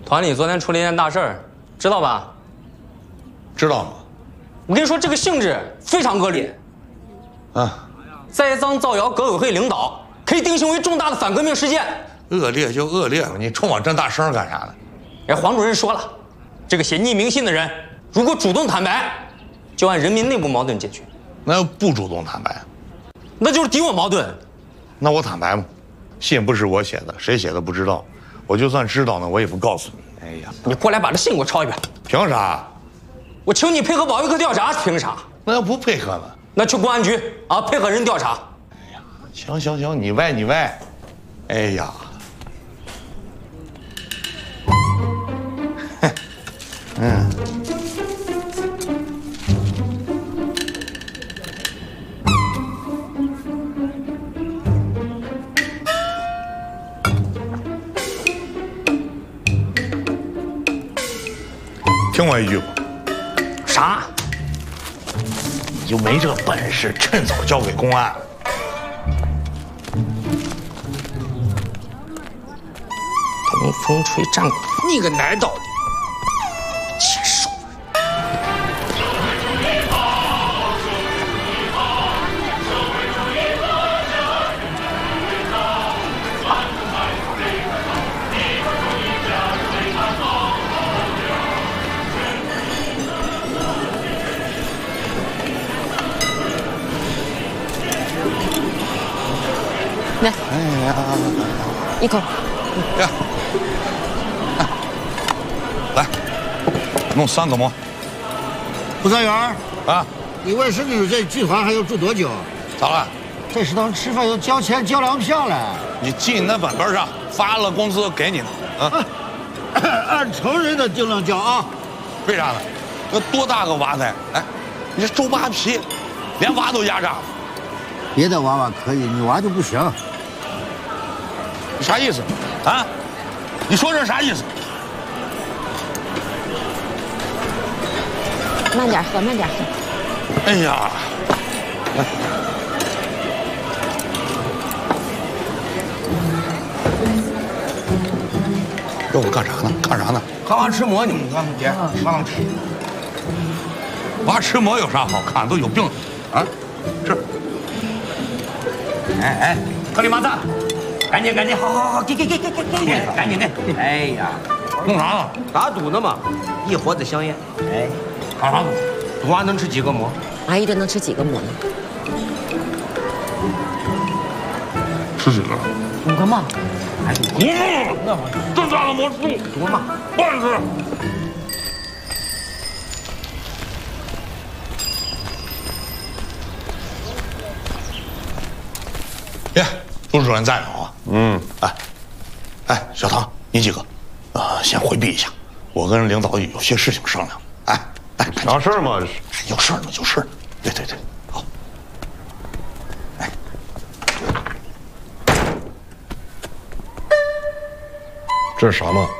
团里昨天出了一件大事儿，知道吧？ 知道吗？ 我跟你说，这个性质非常恶劣。 啊， 栽赃造谣革委会领导，可以定性为重大的反革命事件。 恶劣就恶劣吧，你冲我这大声干啥呢？ 哎，黄主任说了，这个写匿名信的人，如果主动坦白，就按人民内部矛盾解决； 那要不主动坦白， 那就是敌我矛盾。 那我坦白吗？信不是我写的，谁写的不知道。我就算知道呢，我也不告诉你。哎呀， 你过来把这信给我抄一遍。 凭啥？ 我请你配合保卫科调查，凭啥？ 那要不配合呢？ 那去公安局啊，配合人调查。 哎呀，行，你歪。哎呀，听我一句吧， 啥？ 你就没这本事，趁早交给公安。 东风吹战鼓，你个奶倒的，禽兽！ 来， 哎呀， 一口。 呀，来，弄3个馍。 副专员啊， 你问沈秘书这剧团还要住多久？ 咋了？ 这食堂吃饭要交钱交粮票了。 你记你那本本上，发了工资给你呢。啊， 按成人的定量交啊。 为啥呢？那多大个娃才？哎，你这周扒皮，连娃都压榨了。 别的娃娃可以，你娃就不行。 你啥意思？啊？你说这啥意思？ 慢点喝，慢点喝。 哎呀，让我干啥呢？干啥呢？ 看娃吃馍呢，看姐，妈吃。 娃吃馍有啥好看？都有病啊！吃。 哎，克里马萨，赶紧，好，给，赶紧的。哎呀， 弄啥呢？ 打赌呢嘛，一盒子香烟。哎，干啥赌？赌娃能吃几个馍？ 阿姨这能吃几个馍呢吃几个 ？5个嘛。 哎， 那这大的馍吃赌嘛， 半吃。耶，朱主任在呢啊。哎，小唐，你几个，先回避一下，我跟领导有些事情商量。哎， 啥事儿嘛？ 有事呢，有事。对，好。哎， 这是啥嘛？